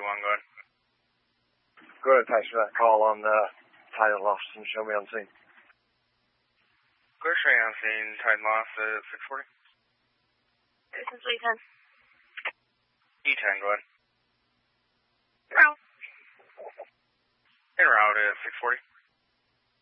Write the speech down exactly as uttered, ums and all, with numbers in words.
one, go ahead. Go ahead, thanks for that call on the Titan loss and show me on scene. Go ahead, show you on scene, Titan loss at six forty. This is E ten. E ten, go ahead. Route. En route at six forty.